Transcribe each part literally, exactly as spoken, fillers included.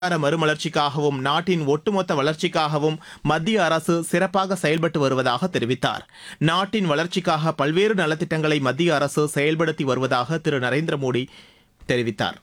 மறுமலர்ச்சிக்காகவும் நாட்டின் ஒட்டுமொத்த வளர்ச்சிக்காகவும் மத்திய அரசு சிறப்பாக செயல்பட்டு வருவதாக தெரிவித்தார். நாட்டின் வளர்ச்சிக்காக பல்வேறு நலத்திட்டங்களை மத்திய அரசு செயல்படுத்தி வருவதாக திரு நரேந்திர மோடி தெரிவித்தார்.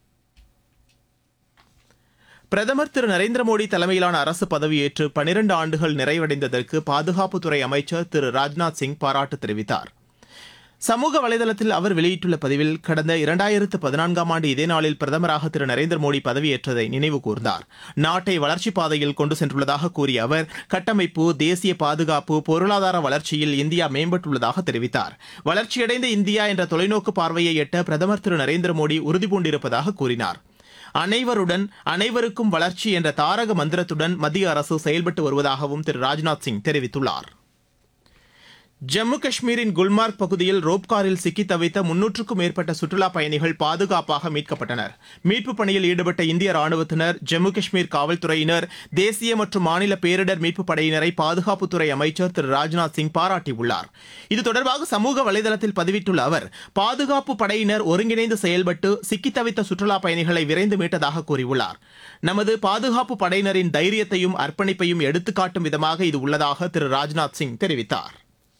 பிரதமர் திரு நரேந்திர மோடி தலைமையிலான அரசு பதவியேற்று பனிரண்டு ஆண்டுகள் நிறைவடைந்ததற்கு பாதுகாப்புத்துறை அமைச்சர் திரு ராஜ்நாத் சிங் பாராட்டு தெரிவித்தார். சமூக வலைதளத்தில் அவர் வெளியிட்டுள்ள பதிவில், கடந்த இரண்டாயிரத்து பதினான்காம் ஆண்டு இதே நாளில் பிரதமராக திரு நரேந்திர மோடி பதவியேற்றதை நினைவு கூர்ந்தார். நாட்டை வளர்ச்சிப் பாதையில் கொண்டு சென்றுள்ளதாக கூறிய அவர், கட்டமைப்பு, தேசிய பாதுகாப்பு, பொருளாதார வளர்ச்சியில் இந்தியா மேம்பட்டுள்ளதாக தெரிவித்தார். வளர்ச்சியடைந்த இந்தியா என்ற தொலைநோக்கு பார்வையை எட்ட பிரதமர் திரு நரேந்திர மோடி உறுதிபூண்டிருப்பதாக கூறினார். அனைவருடன் அனைவருக்கும் வளர்ச்சி என்ற தாரக மந்திரத்துடன் மத்திய அரசு செயல்பட்டு வருவதாகவும் திரு ராஜ்நாத் சிங் தெரிவித்துள்ளார். ஜம்மு காஷ்மீரின் குல்மார்க் பகுதியில் ரோப்காரில் சிக்கி தவித்த முன்னூற்றுக்கும் மேற்பட்ட சுற்றுலாப் பயணிகள் பாதுகாப்பாக மீட்கப்பட்டனர். மீட்புப் பணியில் ஈடுபட்ட இந்திய ராணுவத்தினர், ஜம்மு காஷ்மீர் காவல்துறையினர், தேசிய மற்றும் மாநில பேரிடர் மீட்புப் படையினரை பாதுகாப்புத்துறை அமைச்சர் திரு ராஜ்நாத் சிங் பாராட்டியுள்ளார். இது தொடர்பாக சமூக வலைதளத்தில் பதிவிட்டுள்ள அவர், பாதுகாப்பு படையினர் ஒருங்கிணைந்து செயல்பட்டு சிக்கி தவித்த சுற்றுலாப் பயணிகளை விரைந்து மீட்டதாக கூறியுள்ளார். நமது பாதுகாப்பு படையினரின் தைரியத்தையும் அர்ப்பணிப்பையும் எடுத்துக்காட்டும் விதமாக இது உள்ளதாக திரு ராஜ்நாத் சிங் தெரிவித்தார்.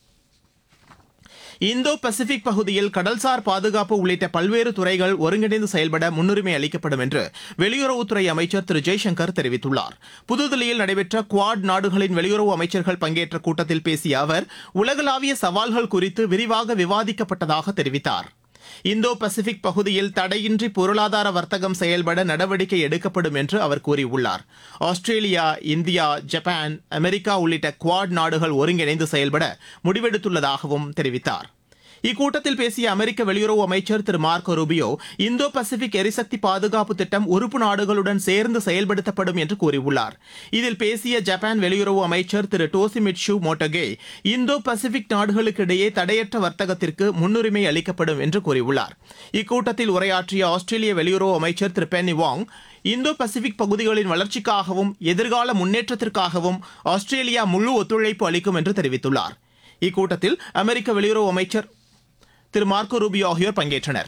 இந்தோ பசிபிக் பகுதியில் கடல்சார் பாதுகாப்பு உள்ளிட்ட பல்வேறு துறைகள் ஒருங்கிணைந்து செயல்பட முன்னுரிமை அளிக்கப்படும் என்று வெளியுறவுத்துறை அமைச்சர் திரு ஜெய்சங்கர் தெரிவித்துள்ளார். புதுதில்லியில் நடைபெற்ற குவாட் நாடுகளின் வெளியுறவு அமைச்சர்கள் பங்கேற்ற கூட்டத்தில் பேசிய அவர், உலகளாவிய சவால்கள் குறித்து விரிவாக விவாதிக்கப்பட்டதாக தெரிவித்தார். இந்தோ பசிபிக் பகுதியில் தடையின்றி பொருளாதார வர்த்தகம் செயல்பட நடவடிக்கை எடுக்கப்படும் என்று அவர் கூறியுள்ளார். ஆஸ்திரேலியா, இந்தியா, ஜப்பான், அமெரிக்கா உள்ளிட்ட குவாட் நாடுகள் ஒருங்கிணைந்து செயல்பட முடிவெடுத்துள்ளதாகவும் தெரிவித்தார். இக்கூட்டத்தில் பேசிய அமெரிக்க வெளியுறவு அமைச்சர் திரு மார்க்கோ ரூபியோ, இந்தோ பசிபிக் எரிசக்தி பாதுகாப்பு திட்டம் உறுப்பு நாடுகளுடன் சேர்ந்து செயல்படுத்தப்படும் என்று கூறியுள்ளார். இதில் பேசிய ஜப்பான் வெளியுறவு அமைச்சர் திரு டோசிமிட்சு மோட்டோகே, இந்தோ பசிபிக் நாடுகளுக்கிடையே தடையற்ற வர்த்தகத்திற்கு முன்னுரிமை அளிக்கப்படும் என்று கூறியுள்ளார். இக்கூட்டத்தில் உரையாற்றிய ஆஸ்திரேலிய வெளியுறவு அமைச்சர் திரு பென்னி வாங், இந்தோ பசிபிக் பகுதிகளின் வளர்ச்சிக்காகவும் எதிர்கால முன்னேற்றத்திற்காகவும் ஆஸ்திரேலியா முழு ஒத்துழைப்பு அளிக்கும் என்று தெரிவித்துள்ளார். இக்கூட்டத்தில் அமெரிக்க வெளியுறவு அமைச்சர் திரு மார்க்கோ ரூபியோ ஆகியோர் பங்கேற்றனர்.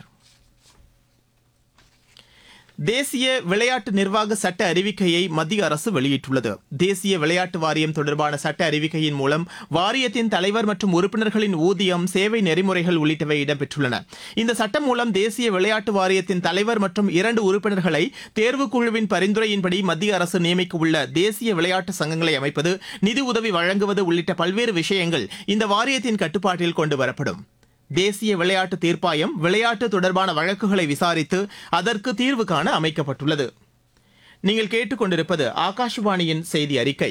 தேசிய விளையாட்டு நிர்வாக சட்ட அறிவிக்கையை மத்திய அரசு வெளியிட்டுள்ளது. தேசிய விளையாட்டு வாரியம் தொடர்பான சட்ட அறிவிக்கையின் மூலம் வாரியத்தின் தலைவர் மற்றும் உறுப்பினர்களின் ஊதியம், சேவை நெறிமுறைகள் உள்ளிட்டவை இடம்பெற்றுள்ளன. இந்த சட்டம் மூலம் தேசிய விளையாட்டு வாரியத்தின் தலைவர் மற்றும் இரண்டு உறுப்பினர்களை தேர்வுக்குழுவின் பரிந்துரையின்படி மத்திய அரசு நியமிக்க உள்ள தேசிய விளையாட்டு சங்கங்களை அமைப்பது, நிதி உதவி வழங்குவது உள்ளிட்ட பல்வேறு விஷயங்கள் இந்த வாரியத்தின் கட்டுப்பாட்டில் கொண்டுவரப்படும். தேசிய விளையாட்டு தீர்ப்பாயம் விளையாட்டு தொடர்பான வழக்குகளை விசாரித்து அதற்கு தீர்வு காண அமைக்கப்பட்டுள்ளது. நீங்கள் கேட்டுக்கொண்டிருப்பது ஆகாஷவாணியின் செய்தி அறிக்கை.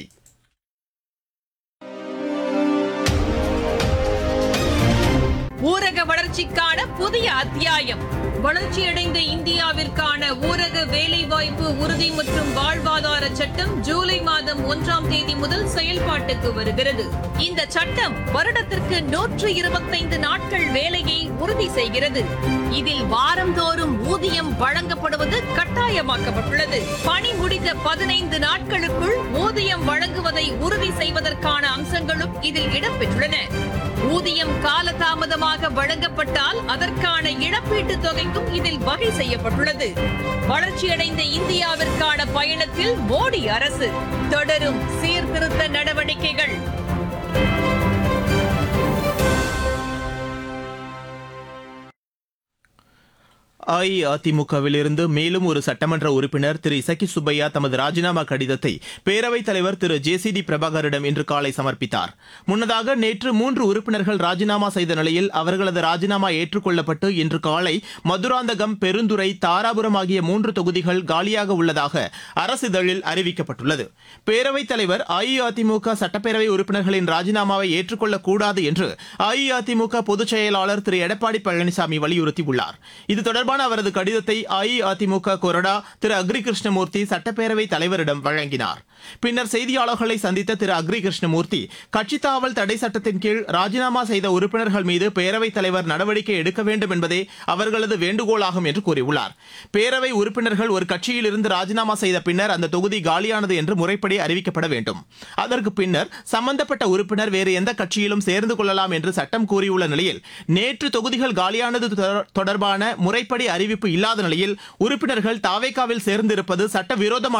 ஊரக வளர்ச்சிக்கான புதிய அத்தியாயம். வளர்ச்சியடைந்த இந்தியாவிற்கான ஊரக வேலைவாய்ப்பு உறுதி மற்றும் வாழ்வாதார சட்டம் ஜூலை மாதம் ஒன்றாம் தேதி முதல் செயல்பாட்டுக்கு வருகிறது. இந்த சட்டம் வருடத்திற்கு நூற்று இருபத்தைந்து நாட்கள் வேலையை உறுதி செய்கிறது. இதில் வாரந்தோறும் ஊதியம் வழங்கப்படுவது கட்டாயமாக்கப்பட்டுள்ளது. பணி முடிந்த பதினைந்து நாட்களுக்குள் ஊதியம் வழங்குவதை உறுதி செய்வதற்கான அம்சங்களும் இதில் இடம்பெற்றுள்ளன. ஊதியம் காலதாமதமாக வழங்கப்பட்டால் அதற்கான இழப்பீட்டுத் தொகைக்கும் இதில் வகை செய்யப்பட்டுள்ளது. வளர்ச்சியடைந்த இந்தியாவிற்கான பயணத்தில் மோடி அரசு தொடரும் சீர்திருத்த நடவடிக்கைகள். அஇஅதிமுகவிலிருந்து மேலும் ஒரு சட்டமன்ற உறுப்பினர் திரு இசக்கி சுப்பையா தமது ராஜினாமா கடிதத்தை பேரவைத் தலைவர் திரு ஜே சி டி பிரபாகரிடம் இன்று காலை சமர்ப்பித்தார். முன்னதாக நேற்று மூன்று உறுப்பினர்கள் ராஜினாமா செய்த நிலையில் அவர்களது ராஜினாமா ஏற்றுக்கொள்ளப்பட்டு இன்று காலை மதுராந்தகம், பெருந்துறை, தாராபுரம் ஆகிய மூன்று தொகுதிகள் காலியாக உள்ளதாக அரசிதழில் அறிவிக்கப்பட்டுள்ளது. பேரவைத் தலைவர் அஇஅதிமுக சட்டப்பேரவை உறுப்பினர்களின் ராஜினாமாவை ஏற்றுக்கொள்ளக்கூடாது என்று அஇஅதிமுக பொதுச் செயலாளர் திரு எடப்பாடி பழனிசாமி வலியுறுத்தியுள்ளார். இது தொடர்பாக அவரது கடிதத்தை அஇஅதிமுக கொறடா திரு அக்ரி கிருஷ்ணமூர்த்தி சட்டப்பேரவை தலைவரிடம் வழங்கினார். பின்னர் செய்தியாளர்களை சந்தித்த திரு அக்ரி கிருஷ்ணமூர்த்தி, கட்சித் தாவல் தடை சட்டத்தின் கீழ் ராஜினாமா செய்த உறுப்பினர்கள் மீது பேரவைத் தலைவர் நடவடிக்கை எடுக்க வேண்டும் என்பதே அவர்களது வேண்டுகோளாகும் என்று கூறியுள்ளார். பேரவை உறுப்பினர்கள் ஒரு கட்சியில் இருந்து ராஜினாமா செய்த பின்னர் அந்த தொகுதி காலியானது என்று முறைப்படி அறிவிக்கப்பட வேண்டும். அதற்கு பின்னர் சம்பந்தப்பட்ட உறுப்பினர் வேறு எந்த கட்சியிலும் சேர்ந்து கொள்ளலாம் என்று சட்டம் கூறியுள்ள நிலையில் நேற்று தொகுதிகள் காலியானது தொடர்பான முறைப்படி அறிவிப்பு இல்லாத நிலையில் உறுப்பினர்கள் தாவேகாவில் சேர்ந்திருப்பது சட்டவிரோதமான